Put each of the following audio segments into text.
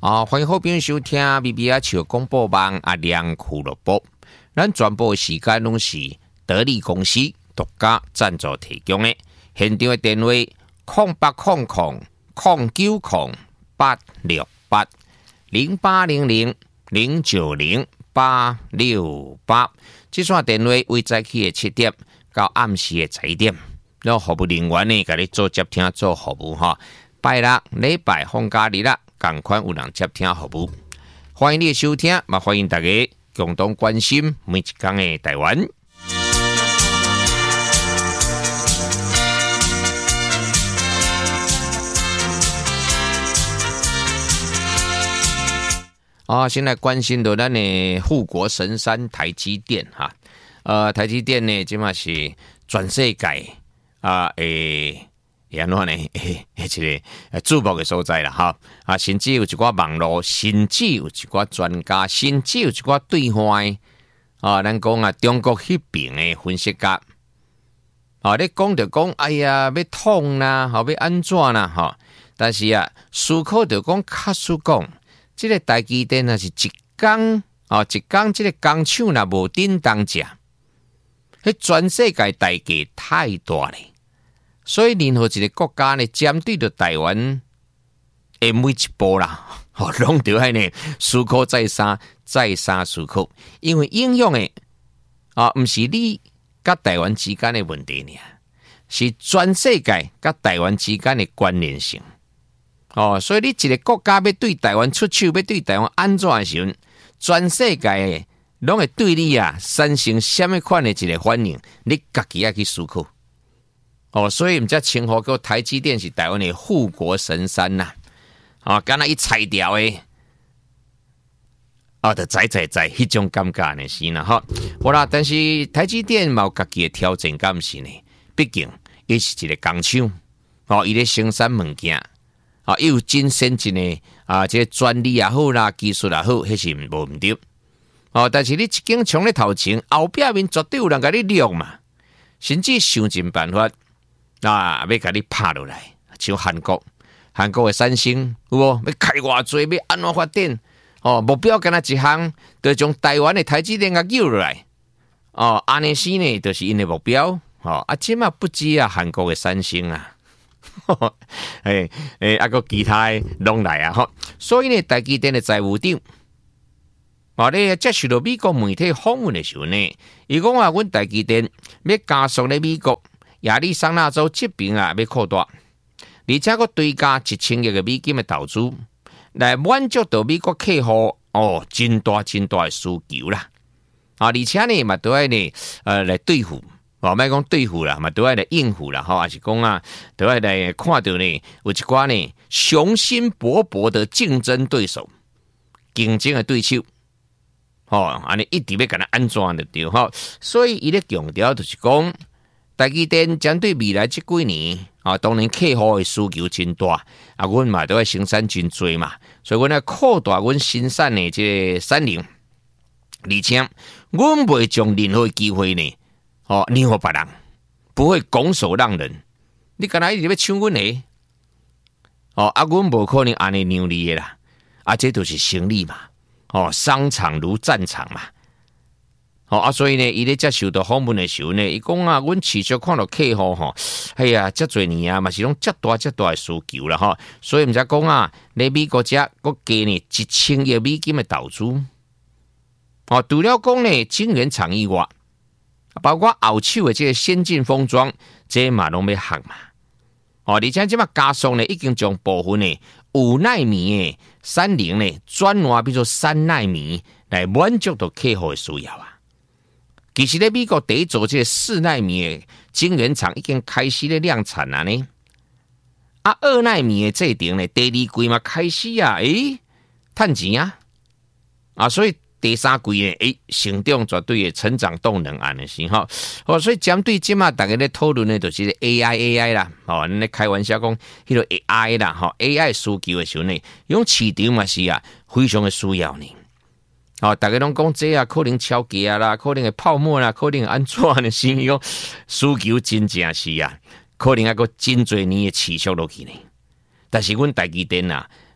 欢迎好朋友收听 BBA 笑广播网阿亮俱乐部。咱全部时间拢是得力公司独家赞助提供的。现场的电话0800-890-868，这串电话为早起的7点到暗时的11点，让服务人员呢给你做接听做服务哈。拜六、礼拜、放假日啦，同款有人接听服务。欢迎你的收听，嘛欢迎大家共同关心每一天的台湾。先来关心到咱的护国神山台积电哈。台积电呢，即嘛是全世界安怎呢？这个注目的所在啦哈。甚至有一寡网络，甚至有一寡专家，甚至有一寡对外咱讲中国迄边的分析家你讲就讲，哎呀，要痛啦，要安怎啦但是思考就讲，卡实讲，这个台积电是一天这个工厂若无叮当食，迄全世界代价太大咧。所以任何一个国家呢，针对着台湾的每一步啦，拢着爱呢思考再三思考，因为影响的不是你甲台湾之间的问题呢，是全世界甲台湾之间的关联性。所以你一个国家要对台湾出手，要对台湾安怎的时候，全世界拢会对你产生什么款的一个反应，你家己要去思考。所以我们才称呼叫台积电是台湾的护国神山呐。敢若一拆掉的，就在迄种感觉呢是啦哈。好啦，但是台积电嘛有家己的挑战感是呢，毕竟伊是一个工厂，伊咧生产物件，伊有真先进的这个专利也好啦，技术也好，迄是无毋对。但是你一间厂咧头前，后壁面绝对有人甲你掠嘛，甚至想尽办法。要甲你拍落来，像韩国的三星有无？要开偌济，要安怎发展？目标敢若一项，就将台湾的台积电甲救落来。安尼是呢，就是因的目标。即嘛不止韩国的三星个其他的拢来所以呢，台积电的财务长，咧接受到美国媒体访问的时候呢，伊讲阮台积电要加速咧美国。亚利桑那州这边要扩大，而且佫追加1000亿的美金的投资，来满足到美国客户真大的需求啦。而且呢，嘛都爱呢来对付，莫讲对付啦，嘛都爱来应付啦，还是讲都爱来看到呢有一寡呢雄心勃勃的竞争对手，竞争的对手，安尼一直要甲咱安怎的对所以伊咧强调就是讲。台积电针对未来这几年当然客户的需求真大阮嘛都要生产真多嘛，所以阮要扩大阮生产的这个产能，而且阮袂将任何机会呢让予别人，不会拱手让人。你干那一直要抢阮的阮无可能安尼让你的啦，这就是生理嘛商场如战场嘛。所以呢，伊咧接受到访问的时候呢，伊讲阮持续看到客户哎呀，遮侪年嘛是拢遮大的需求啦所以毋才讲咧美国遮佫加呢1000亿美金的投资除了讲呢晶圆厂以外，包括后手的这个先进封装，这嘛拢要学嘛而且即嘛加速呢，已经将部分呢5奈米的产能呢转换比如说3奈米来满足到客户的需要其实咧，美国第一座这4奈米的晶圆厂已经开始咧量产啦呢。2奈米的制程呢，第2季嘛开始赚钱所以第3季呢，成长绝对的成长动能的是所以针对即嘛，大家咧讨论的就是 AI 啦，咱咧开玩笑讲，迄个 AI 啦，AI 需求的时候呢，用市场嘛是非常的需要呢。大家拢讲这可能超价啦，可能会泡沫啦，可能会安怎呢？是因为需求真正是可能还佫真侪年的持续落去呢。但是阮台积电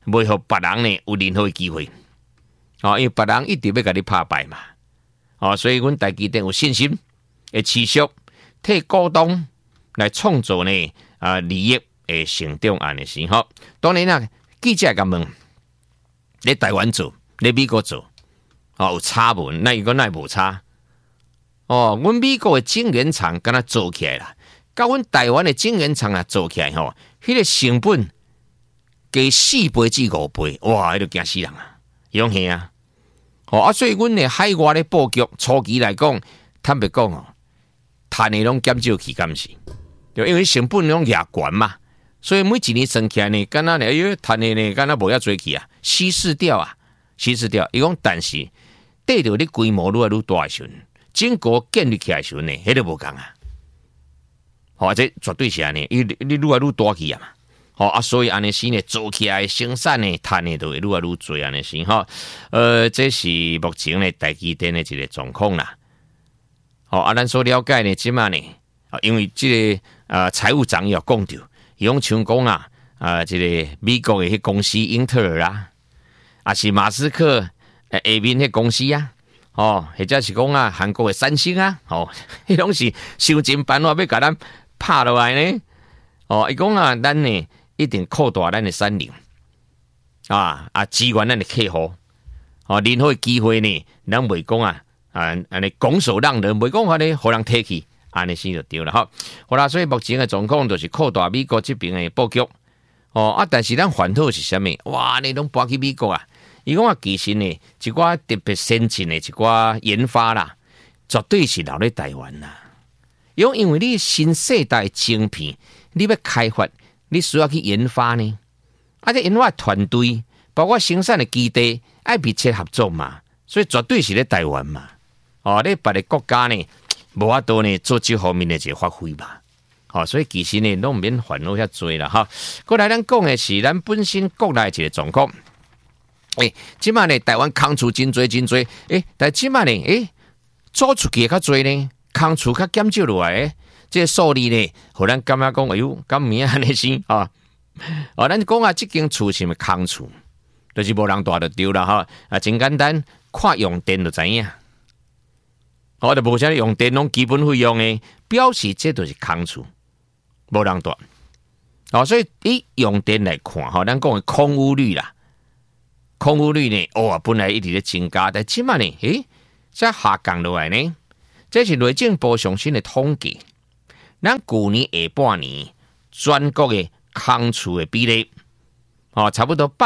袂互别人呢有任何的机会。因为别人一直要甲你拍败嘛。所以阮台积电有信心会持续替股东来创造呢利益的成长安尼是吼。当然啦，记者甲问，你台湾做，你美国做，有差无？那如果那无差？阮美国的晶圆厂敢若做起来啦，甲阮台湾的晶圆厂做起来吼，迄个成本加4倍至5倍，哇，迄就惊死人啊！用吓啊！所以阮的海外的布局初期来讲，坦白讲赚的拢减少去，敢是？因为成本拢压悬嘛，所以每一年算起来呢，敢若呢，赚的呢，敢若无遐多去啊，稀释掉。伊讲，但是缀着你规模愈来愈大的时候，整个建立起来的时候呢，迄都无共啊。这绝对是安尼，你愈来愈大去啊嘛。所以安尼是呢，做起来生产呢，赚呢就会愈来愈多安尼是吼。这是目前呢台积电的一个状况啦。咱所了解呢，即马呢，因为这个财务长也讲到，伊讲像讲这个美国的迄公司英特尔啦，是马斯克下面迄公司啊，或者是讲韩国的三星啊，迄拢是想尽办法要甲咱拍落来呢。伊讲咱呢一定扩大咱的产能，支援咱的客户，任何机会呢，咱袂讲安尼拱手让人，袂讲安尼互人摕去，安尼先就对了哈。好啦，所以目前的状况就是扩大美国这边的布局，但是咱烦恼是啥物？哇，你拢搬去美国啊？伊讲其实呢，一寡特别先进的一寡研发啦，绝对是留在台湾啦。因为你新世代的晶片，你要开发，你需要去研发呢。这研发团队，包括生产的基地，要密切合作嘛，所以绝对是在台湾嘛。你别的国家呢，无法度呢做这方面的一个发挥嘛。所以其实呢，拢免烦恼遐多啦哈。过来咱讲的是咱本身国内一个状况。即马呢，台湾空厝真多，但即马呢，做出去较多呢，空厝较减少落来，这个数字呢，互咱感觉讲，哎呦，咁明安尼先咱讲这间厝是咪空厝，就是无人住就对啦哈。真简单，看用电就知影。就无啥用电拢基本费用的，表示这就是空厝，无人住。所以以用电来看，咱讲的空污率啦。空污率呢？本来一直在增加，但即马呢，这下降落来呢。这是内政部上新的统计。咱去年下半年全国的空厝的比例，差不多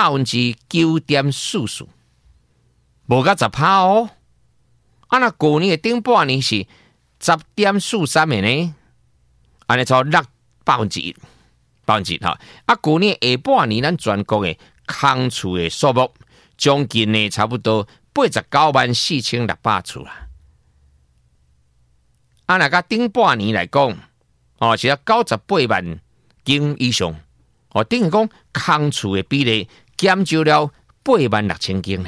9.44%，无到10%哦。那去年的顶半年是10.43%的呢，安尼超落1%，去年下半年咱全国的空厝的数目，将近呢差不多894600厝啦。那个顶半年来讲，是要98万间以上，等于讲空厝的比例减少了86000间呢。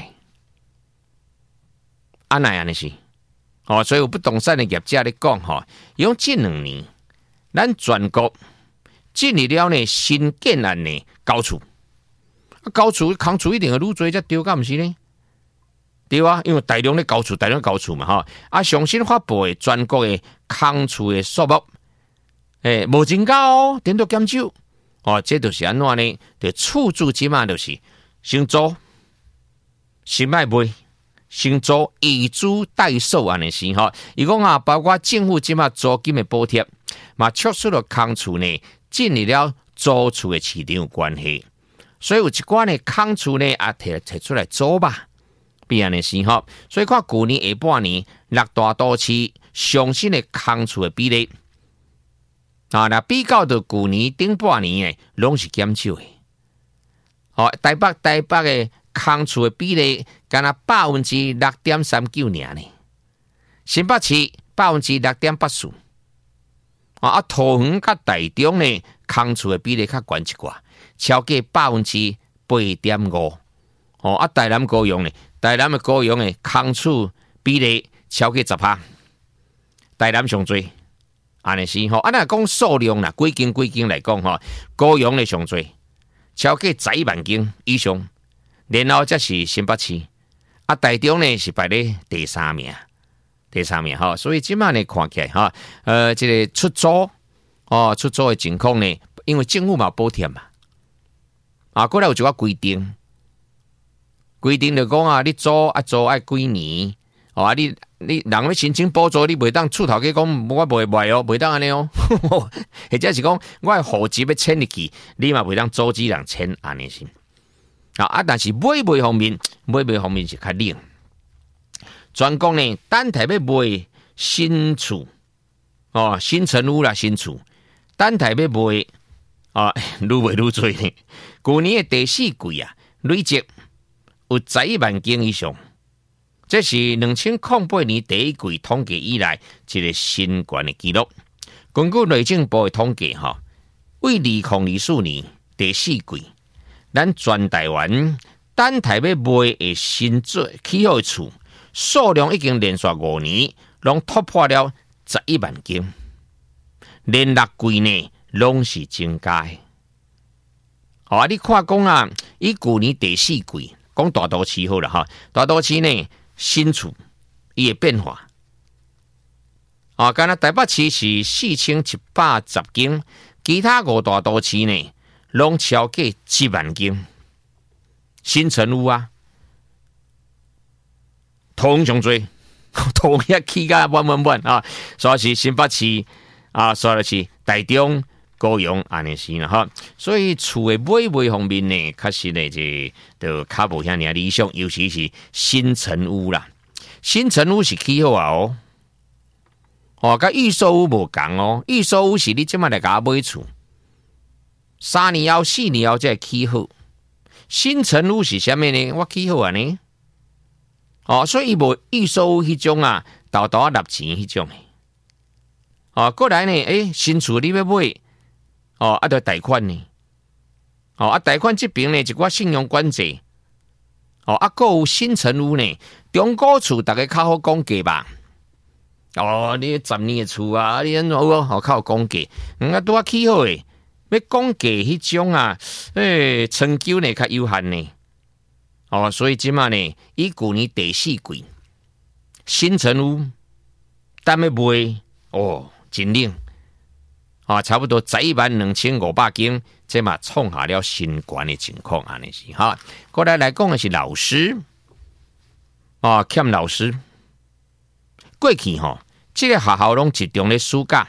那样的是，所以有不动产的业者咧讲，用这2年，咱全国进入了呢新建案的高厝。高厝、空厝一定会愈多才对，敢毋是呢？对啊，因为大量的高厝嘛，上新发布的全国的空厝的数目，无增加哦，顶多减少。这就是安怎呢？就厝主即马就是先租，先卖卖，先租以租代售安尼是伊讲包括政府即马租金的补贴，嘛促使了空厝呢进入了租厝的市场有关系。所以有一寡呢空厝呢摕出来租吧，必然的是所以看去年下半年6大都市上新的空厝的比例，那比较到去年顶半年呢，拢是减少的。台北的空厝的比例，敢若6.39%尔呢。新北市6.84%。桃园甲台中呢，空厝的比例较悬一寡。超过8.5%，台南高雄呢？台南的高雄的空厝比例超過10%，台南上多，安尼是那講數量啦，幾間來講高雄的上多， 超过11万间以上，然后才是新北市，啊，台中呢是排咧第3名，哈，所以即摆呢看起来哈，这个出租的情况呢，因为政府嘛补贴嘛，啊，过来有一个规定就讲啊，你租爱几年，啊，你人要申请补助，你袂当厝头去讲我袂卖哦，袂当安尼哦，或者是讲我的户籍要迁入去，你嘛袂当阻止人迁安尼先。但是买卖方面是较冷。专讲呢，等待要卖新厝，新成屋啦，新厝，等待要卖愈卖愈多呢。去年的第4季啊，累积有11万间以上，这是2008年第1季统计以来一个新高的记录。根据内政部的统计，为2024年第4季，咱全台湾等待要卖的新起好的厝数量已经连续5年，拢突破了11万间，连6季呢拢是增加的。你看讲啊，以去年第4季讲大都市好了哈，大都市呢新厝伊的变化，敢若台北市是4710间，其他5大都市呢拢超过7万间新成屋啊。通上多，同一起价满啊！所以是新北市啊，所以是台中、高雄安尼是啦哈。所以厝的买卖方面呢，确实呢就较无遐尔理想，尤其是新成屋啦。新成屋是起好啊甲预售屋无共哦。预售屋是你即摆来甲我买厝，3年后、4年后才起好。新成屋是啥物呢？我起好啊呢？所以伊无预售迄种啊，豆豆纳钱迄种诶。过来呢，新厝你要买，要贷款呢。贷款这边呢，一寡信用管制。还有新成屋呢，中古厝大家较好讲价吧。你10年的厝啊，你安怎较好讲价？拄啊起好诶，要讲价迄种啊，成就呢较有限呢。所以即马呢，以去年第4季新成屋单要卖真冷差不多112500间，这嘛创下了新高的情况安尼是哈。过来讲的是老师欠老师。过去这个学校拢集中咧暑假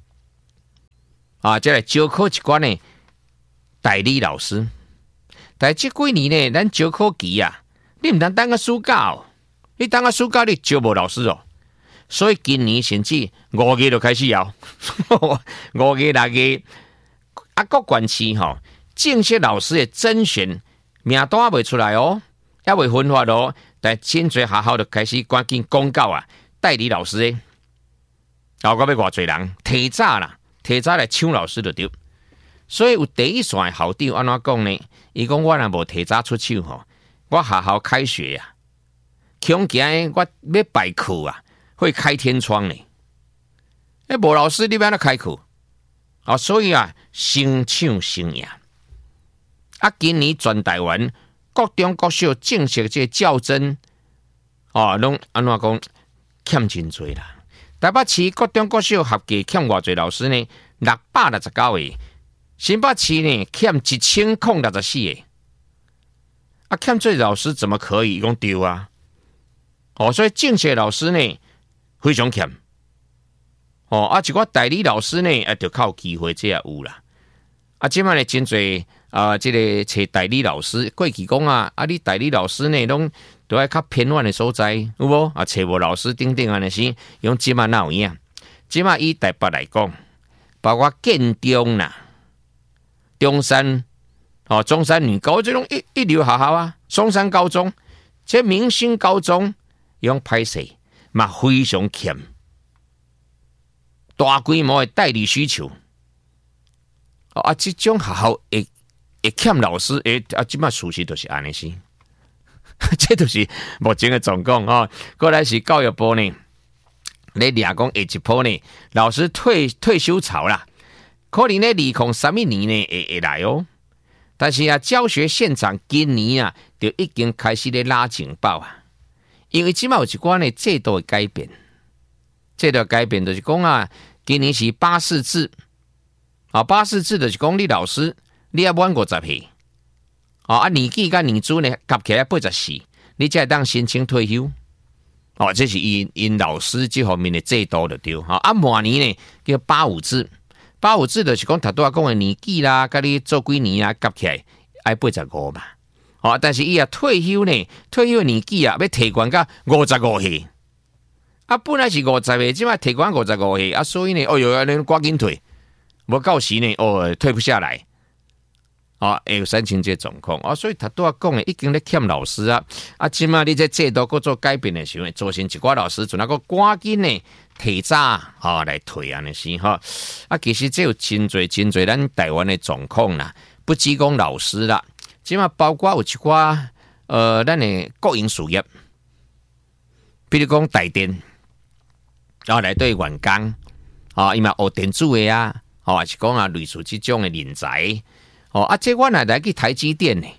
这来招考一寡呢代理老师。但这几年呢，咱招考期啊，你唔通等个暑假你等个暑假你招无老师所以今年甚至5月就开始要5月6月各县市正式老师的甄选名单还未出来还未分发但真侪学校就开始赶紧公告代理老师的我要偌侪人提早来抢老师就对。所以有第一线的校长安怎讲呢？伊讲我若无提早出手我学校开学恐惊我要摆课会开天窗呢。无老师你要安怎开课所以先抢先赢。今年全台湾各中各小正式这教甄拢安怎讲欠真多啦。台北市各中各小合计欠偌侪老师呢？669个。新北市呢欠1064个欠这老师怎么可以讲丢所以正式老师呢非常欠一寡代理老师呢就靠机会这也有啦。即摆呢真侪这个找代理老师，过去讲你代理老师呢拢都爱较偏远的所在，有无找无老师等等安尼是用即摆哪有影？即摆以台北来讲，包括建中啦。中山女高这种一流学校松山高中这明星高中用歹势嘛非常欠大规模的代理需求这种学校会欠老师即摆事实就是安尼是这就是目前的状况过来是教育部呢咧掠讲下一波呢老师退休潮啦。可能呢，2031年呢会来但是啊，教学现场今年啊，就已经开始咧拉警报啊，因为即马有一寡呢制度的改变，制度的改变就是讲啊，今年是84制，啊84制就是讲你老师你要满50岁，年纪甲年资呢加起来84，你才会当申请退休。这是因老师这方面的制度就对。明年呢叫85制。85制就是讲，头拄仔讲的年纪啦，甲你做几年啊，加起来爱85嘛。但是伊啊退休呢，退休的年纪啊要提悬到55岁。本来是50岁，即摆提悬55岁，所以呢，你赶紧退，无到时呢，退不下来。会有产生这状况。所以头拄仔讲的已经咧欠老师啊。即摆你这制度搁做改变的时候，造成一寡老师阵啊，搁赶紧呢。提早来退安尼是其实这有真侪咱台湾的状况啦，不只讲老师啦，即嘛包括有一寡咱的国营事业，比如讲台电来对员工伊嘛学电子的啊，还是讲类似这种的人才这我来去台积电呢，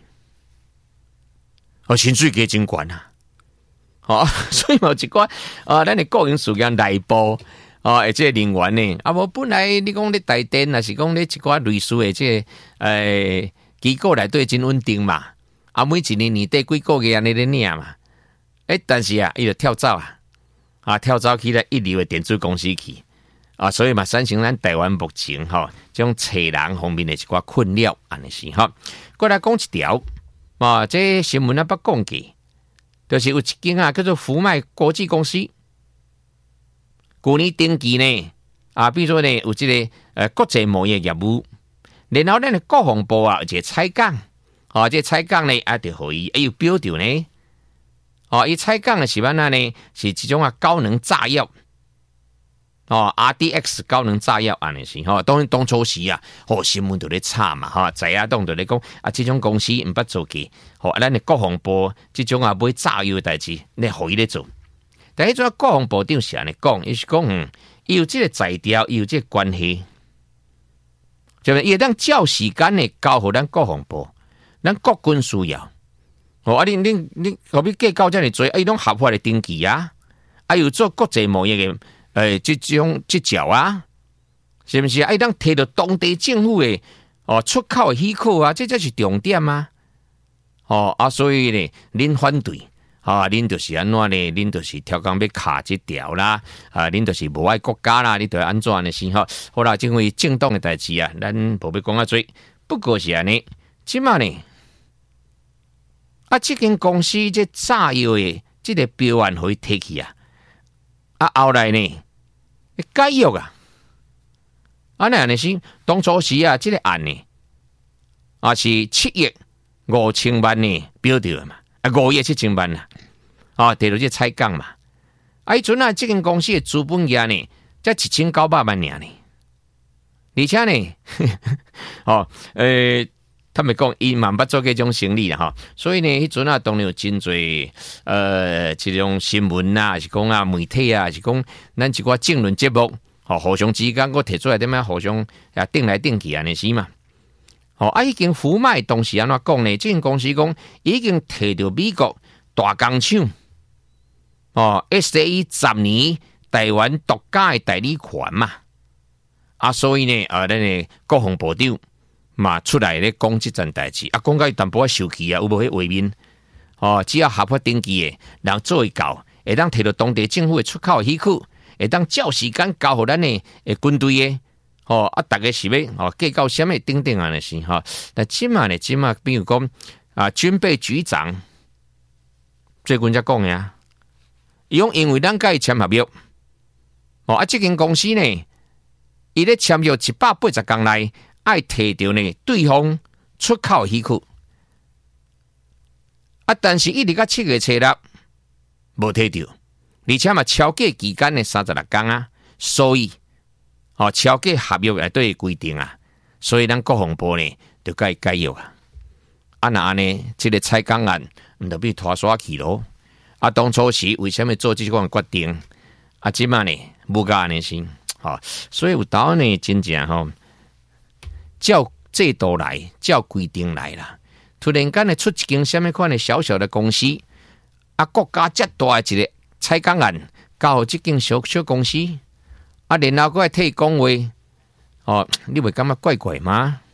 薪水加真悬啊。所以有一寡咱的国营事业内部这个人员呢，无本来你讲你台电，还是讲你一寡类似的这个机构内底真稳定嘛，每一年年底几个月安尼咧领嘛，但是伊就跳走跳走去咧一流的电子公司去所以嘛，产生咱台湾目前这种找人方面的一寡困扰安尼是过来讲一条这新闻捌讲过。就是有一间叫做福迈国际公司，去年登记呢比如说呢有这个国际贸易业务，然后咱的国防部有一个采购，这采购呢就互伊有标准呢，伊采购的是安那呢？是一种高能炸药，RDX 高能炸药安尼是当然当初时新闻就咧炒嘛知影当就咧讲这种公司毋捌做过，咱的国防部这种买炸药的代志，你互伊咧做。但迄种国防部长是安尼讲，伊是讲伊有这个材料，伊有这个关系，就是伊当照时间呢交互咱国防部，咱国军需要。你何必计较这么多？伊拢合法的登记有做国际贸易的。这种执照是不是？当摕到当地政府的出口的许可这才是重点所以呢，恁反对恁就是安怎呢？恁就是挑工要卡这条啦，恁就是无爱国家啦，你就安怎呢？是好啦，因为政党的代志咱无要讲多，不过是安尼。即嘛呢？这间公司这炸药的这个标案可以摕去后来呢，解约安尼是当初时这个案呢，是7亿5千万呢标掉嘛，5亿7千万啦，摕到这采购嘛，迄阵这间公司的资本额呢，才1900万尔呢，而且呢，他们讲伊嘛捌做过这种生意啦所以呢，迄阵当然有真侪这种新闻还是讲媒体还是讲咱一寡政论节目互相之间我提出来点样互相定来定去安尼是嘛已经福迈当时安怎讲呢？这间公司讲已经摕到美国大工厂SAE 10年台湾独家的代理权嘛所以呢咱的国防部长嘛出来咧讲这件代志讲到淡薄受气有无迄画面只要合法登记的人做会到，会当摕到当地政府的出口的许可，会当照时间交互咱的军队的大家是要计较什么等等安尼是但即嘛比如讲军备局长最近才讲的伊讲因为咱甲伊签合约这间公司呢伊咧签约180天内爱摕到呢对方出口许可但是一直到7月初6无摕到，而且嘛超过期间的36天所以超过合约内底规定所以咱国防部呢就该解约那安尼这个采购案毋就被拖刷去咯当初时为什么做这种决定即嘛呢无甲安尼先所以有道呢真正照制度来，照规定来啦。突然间的出一间什么款的小小的公司，啊，国家这大的一个采购案，交这间小公司，啊，然后佫来替讲话，哦，你会感觉怪怪吗？